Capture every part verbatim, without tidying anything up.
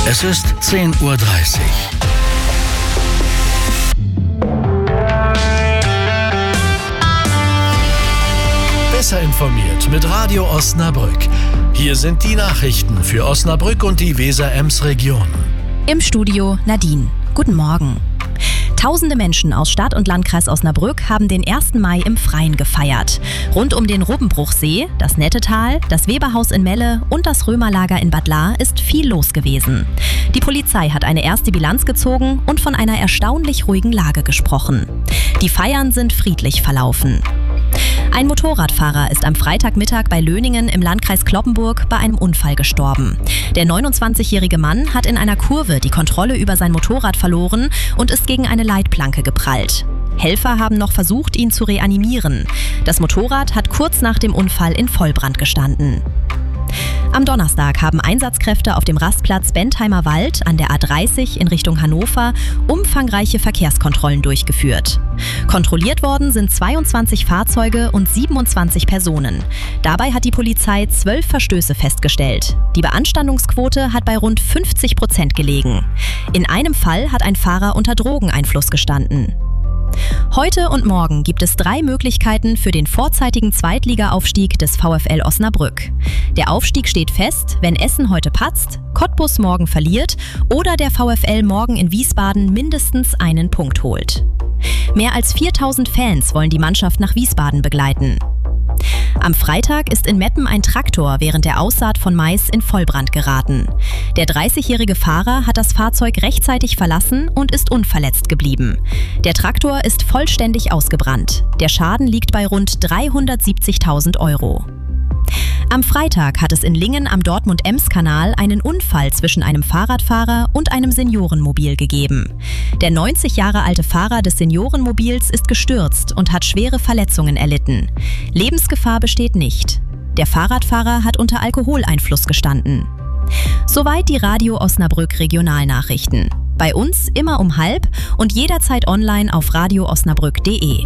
Es ist zehn Uhr dreißig. Besser informiert mit Radio Osnabrück. Hier sind die Nachrichten für Osnabrück und die Weser-Ems-Region. Im Studio Nadine. Guten Morgen. Tausende Menschen aus Stadt und Landkreis Osnabrück haben den ersten Mai im Freien gefeiert. Rund um den Rubbenbruchsee, das Nettetal, das Weberhaus in Melle und das Römerlager in Bad Lahr ist viel los gewesen. Die Polizei hat eine erste Bilanz gezogen und von einer erstaunlich ruhigen Lage gesprochen. Die Feiern sind friedlich verlaufen. Ein Motorradfahrer ist am Freitagmittag bei Löningen im Landkreis Cloppenburg bei einem Unfall gestorben. Der neunundzwanzigjährige Mann hat in einer Kurve die Kontrolle über sein Motorrad verloren und ist gegen eine Leitplanke geprallt. Helfer haben noch versucht, ihn zu reanimieren. Das Motorrad hat kurz nach dem Unfall in Vollbrand gestanden. Am Donnerstag haben Einsatzkräfte auf dem Rastplatz Bentheimer Wald an der A dreißig in Richtung Hannover umfangreiche Verkehrskontrollen durchgeführt. Kontrolliert worden sind zweiundzwanzig Fahrzeuge und siebenundzwanzig Personen. Dabei hat die Polizei zwölf Verstöße festgestellt. Die Beanstandungsquote hat bei rund fünfzig Prozent gelegen. In einem Fall hat ein Fahrer unter Drogeneinfluss gestanden. Heute und morgen gibt es drei Möglichkeiten für den vorzeitigen Zweitliga-Aufstieg des VfL Osnabrück. Der Aufstieg steht fest, wenn Essen heute patzt, Cottbus morgen verliert oder der VfL morgen in Wiesbaden mindestens einen Punkt holt. Mehr als viertausend Fans wollen die Mannschaft nach Wiesbaden begleiten. Am Freitag ist in Meppen ein Traktor während der Aussaat von Mais in Vollbrand geraten. Der dreißigjährige Fahrer hat das Fahrzeug rechtzeitig verlassen und ist unverletzt geblieben. Der Traktor ist vollständig ausgebrannt. Der Schaden liegt bei rund dreihundertsiebzigtausend Euro. Am Freitag hat es in Lingen am Dortmund-Ems-Kanal einen Unfall zwischen einem Fahrradfahrer und einem Seniorenmobil gegeben. Der neunzig Jahre alte Fahrer des Seniorenmobils ist gestürzt und hat schwere Verletzungen erlitten. Lebensgefahr besteht nicht. Der Fahrradfahrer hat unter Alkoholeinfluss gestanden. Soweit die Radio Osnabrück Regionalnachrichten. Bei uns immer um halb und jederzeit online auf radio osnabrück punkt de.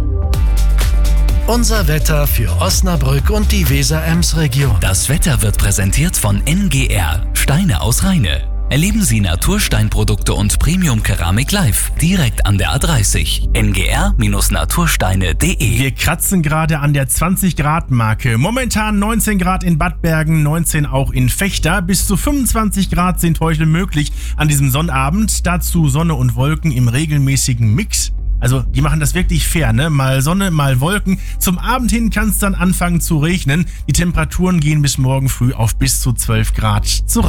Unser Wetter für Osnabrück und die Weser-Ems-Region. Das Wetter wird präsentiert von N G R, Steine aus Rheine. Erleben Sie Natursteinprodukte und Premium-Keramik live, direkt an der A dreißig. N G R Natursteine punkt de. Wir kratzen gerade an der zwanzig Grad Marke. Momentan neunzehn Grad in Bad Bergen, neunzehn auch in Vechta. Bis zu fünfundzwanzig Grad sind heute möglich an diesem Sonnabend. Dazu Sonne und Wolken im regelmäßigen Mix. Also die machen das wirklich fair, ne? Mal Sonne, mal Wolken. Zum Abend hin kann es dann anfangen zu regnen. Die Temperaturen gehen bis morgen früh auf bis zu zwölf Grad zurück.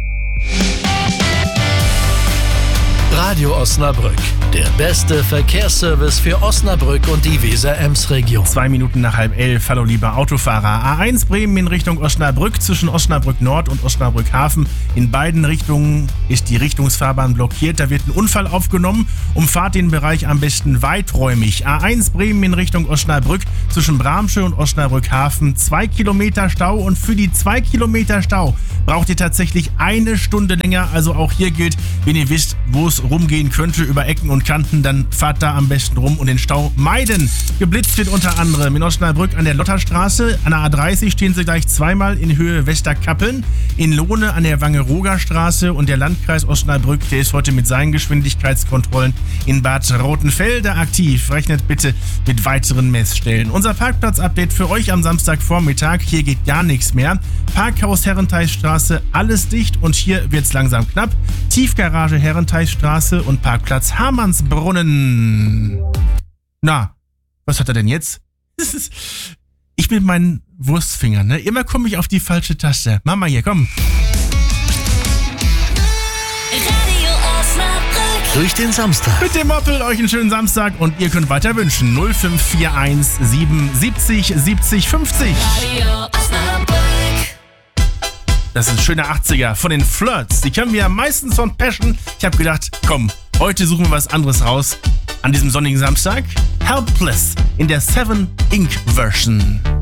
Radio Osnabrück, der beste Verkehrsservice für Osnabrück und die Weser-Ems-Region. Zwei Minuten nach halb elf, hallo lieber Autofahrer. A eins Bremen in Richtung Osnabrück, zwischen Osnabrück Nord und Osnabrück Hafen. In beiden Richtungen ist die Richtungsfahrbahn blockiert. Da wird ein Unfall aufgenommen. Umfahrt den Bereich am besten weiträumig. A eins Bremen in Richtung Osnabrück, zwischen Bramsche und Osnabrück Hafen. Zwei Kilometer Stau und für die zwei Kilometer Stau braucht ihr tatsächlich eine Stunde länger. Also auch hier gilt, wenn ihr wisst, wo es rumgehen könnte über Ecken und Kanten, dann fahrt da am besten rum und den Stau meiden. Geblitzt wird unter anderem in Osnabrück an der Lotterstraße. An der A dreißig stehen sie gleich zweimal in Höhe Westerkappeln. In Lohne an der Wangerooger Straße und der Landkreis Osnabrück, der ist heute mit seinen Geschwindigkeitskontrollen in Bad Rotenfelde aktiv. Rechnet bitte mit weiteren Messstellen. Unser Parkplatz-Update für euch am Samstagvormittag. Hier geht gar nichts mehr. Parkhaus Herrenteichstraße, alles dicht und hier wird's langsam knapp. Tiefgarage Herrenteichstraße und Parkplatz Hamannsbrunnen. Na, was hat er denn jetzt? Ich bin mein Wurstfinger, ne? Immer komme ich auf die falsche Taste. Mama hier, komm. Radio Osnabrück. Durch den Samstag. Mit dem Moppel euch einen schönen Samstag und ihr könnt weiter wünschen. null fünf vier eins sieben siebzig siebzig fünfzig. Radio Osnabrück. Das sind schöne achtziger von den Flirts. Die kennen wir ja meistens von Passion. Ich habe gedacht, komm, heute suchen wir was anderes raus. An diesem sonnigen Samstag. Helpless in der seven Inc Version.